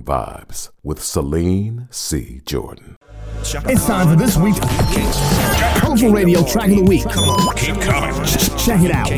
Vibes with Celine C. Jordan. It's time for this week's Colorful Radio Track of the Week. Keep coming. Check it out.